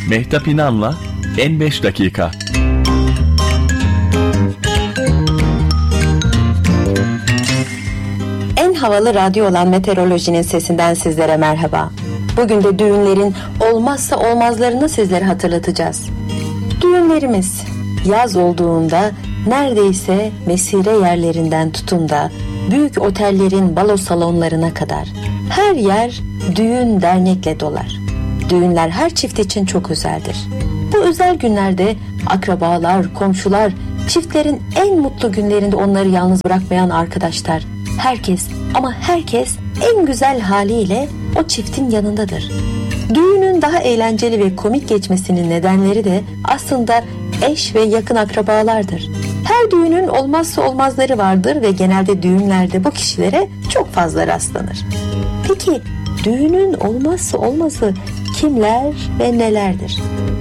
Mehtap İnan'la En 5 Dakika. En havalı radyo olan Meteorolojinin sesinden sizlere merhaba. Bugün de düğünlerin olmazsa olmazlarını sizlere hatırlatacağız. Düğünlerimiz yaz olduğunda neredeyse mesire yerlerinden tutun da büyük otellerin balo salonlarına kadar her yer düğün dernekle dolar. Düğünler her çift için çok özeldir. Bu özel günlerde akrabalar, komşular, çiftlerin en mutlu günlerinde onları yalnız bırakmayan arkadaşlar, herkes ama herkes en güzel haliyle o çiftin yanındadır. Düğünün daha eğlenceli ve komik geçmesinin nedenleri de aslında eş ve yakın akrabalardır. Her düğünün olmazsa olmazları vardır ve genelde düğünlerde bu kişilere çok fazla rastlanır. Peki düğünün olmazsa olmazı kimler ve nelerdir?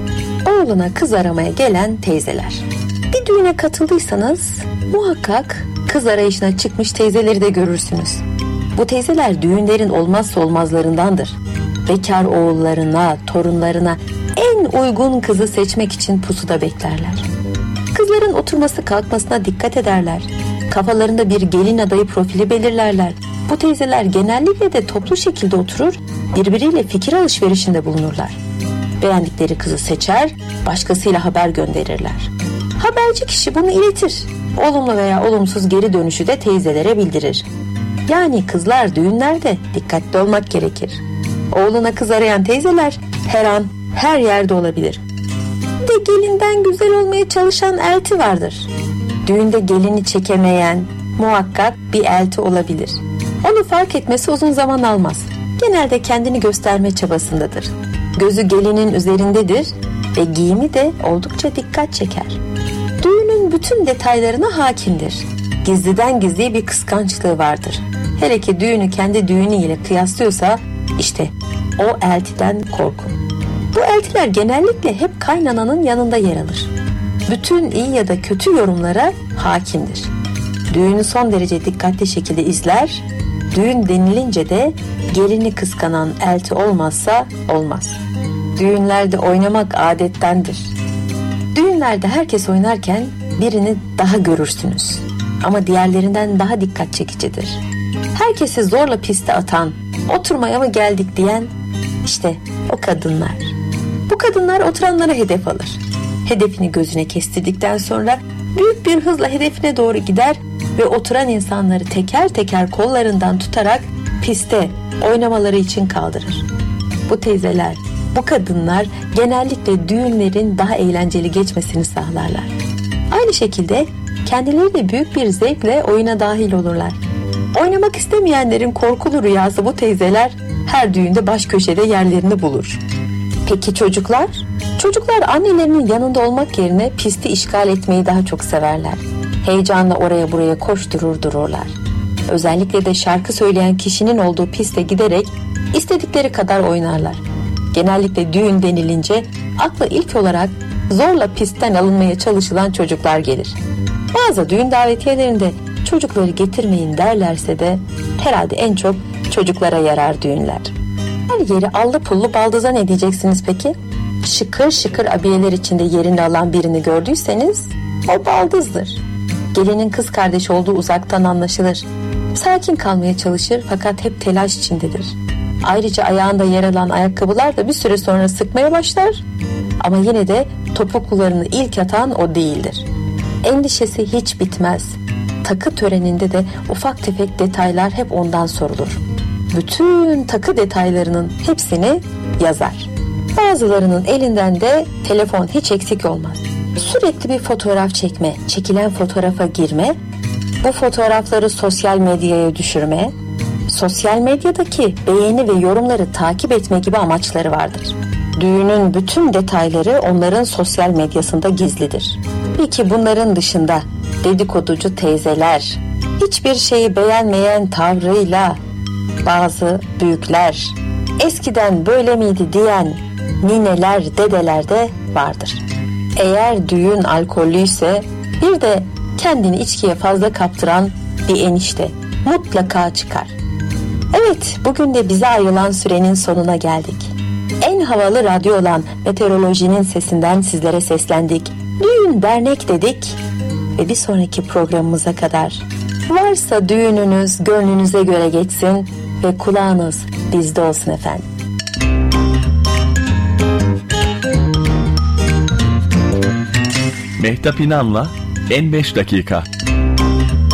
Oğluna kız aramaya gelen teyzeler. Bir düğüne katıldıysanız muhakkak kız arayışına çıkmış teyzeleri de görürsünüz. Bu teyzeler düğünlerin olmazsa olmazlarındandır. Bekar oğullarına, torunlarına en uygun kızı seçmek için pusuda beklerler. Kızların oturması kalkmasına dikkat ederler. Kafalarında bir gelin adayı profili belirlerler. Bu teyzeler genellikle de toplu şekilde oturur, birbiriyle fikir alışverişinde bulunurlar. Beğendikleri kızı seçer, başkasıyla haber gönderirler. Haberci kişi bunu iletir. Olumlu veya olumsuz geri dönüşü de teyzelere bildirir. Yani kızlar düğünlerde dikkatli olmak gerekir. Oğluna kız arayan teyzeler her an, her yerde olabilir. Bir de gelinden güzel olmaya çalışan elti vardır. Düğünde gelini çekemeyen muhakkak bir elti olabilir. Onu fark etmesi uzun zaman almaz. Genelde kendini gösterme çabasındadır. Gözü gelinin üzerindedir ve giyimi de oldukça dikkat çeker. Düğünün bütün detaylarına hakimdir. Gizliden gizliye bir kıskançlığı vardır. Hele ki düğünü kendi düğünüyle kıyaslıyorsa işte o eltiden korkun. Bu eltiler genellikle hep kaynananın yanında yer alır. Bütün iyi ya da kötü yorumlara hakimdir. Düğünü son derece dikkatli şekilde izler. Düğün denilince de gelini kıskanan elti olmazsa olmaz. Düğünlerde oynamak adettendir. Düğünlerde herkes oynarken birini daha görürsünüz. Ama diğerlerinden daha dikkat çekicidir. Herkesi zorla piste atan, oturmaya mı geldik diyen işte o kadınlar. Bu kadınlar oturanlara hedef alır. Hedefini gözüne kestirdikten sonra büyük bir hızla hedefine doğru gider ve oturan insanları teker teker kollarından tutarak piste oynamaları için kaldırır. Bu teyzeler, bu kadınlar genellikle düğünlerin daha eğlenceli geçmesini sağlarlar. Aynı şekilde kendileri de büyük bir zevkle oyuna dahil olurlar. Oynamak istemeyenlerin korkulu rüyası bu teyzeler her düğünde baş köşede yerlerini bulur. Peki çocuklar? Çocuklar annelerinin yanında olmak yerine pisti işgal etmeyi daha çok severler. Heyecanla oraya buraya koşturur dururlar. Özellikle de şarkı söyleyen kişinin olduğu piste giderek istedikleri kadar oynarlar. Genellikle düğün denilince akla ilk olarak zorla pistten alınmaya çalışılan çocuklar gelir. Bazı düğün davetiyelerinde çocukları getirmeyin derlerse de herhalde en çok çocuklara yarar düğünler. Her yeri allı pullu baldıza ne diyeceksiniz peki? Şıkır şıkır abiyeler içinde yerini alan birini gördüyseniz o baldızdır. Gelinin kız kardeşi olduğu uzaktan anlaşılır. Sakin kalmaya çalışır fakat hep telaş içindedir. Ayrıca ayağında yer alan ayakkabılar da bir süre sonra sıkmaya başlar. Ama yine de topuklularını ilk atan o değildir. Endişesi hiç bitmez. Takı töreninde de ufak tefek detaylar hep ondan sorulur. Bütün takı detaylarının hepsini yazar. Bazılarının elinden de telefon hiç eksik olmaz. Sürekli bir fotoğraf çekme, çekilen fotoğrafa girme, bu fotoğrafları sosyal medyaya düşürme, sosyal medyadaki beğeni ve yorumları takip etme gibi amaçları vardır. Düğünün bütün detayları onların sosyal medyasında gizlidir. Peki bunların dışında dedikoducu teyzeler, hiçbir şeyi beğenmeyen tavrıyla bazı büyükler, eskiden böyle miydi diyen nineler, dedeler de vardır. Eğer düğün alkollüyse bir de kendini içkiye fazla kaptıran bir enişte mutlaka çıkar. Evet, bugün de bize ayrılan sürenin sonuna geldik. En havalı radyo olan Meteorolojinin Sesinden sizlere seslendik. Düğün dernek dedik ve bir sonraki programımıza kadar. Varsa düğününüz gönlünüze göre geçsin ve kulağınız bizde olsun efendim. Mehtap İnan'la En 5 Dakika.